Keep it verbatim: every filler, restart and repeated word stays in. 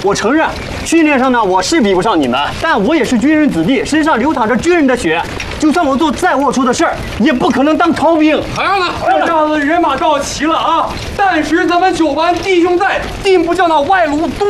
我承认，训练上呢我是比不上你们，但我也是军人子弟，身上流淌着军人的血。就算我做再龌龊的事儿，也不可能当逃兵。 孩儿子，这下子人马到齐了啊！但使咱们九班弟兄在，定不叫那外虏多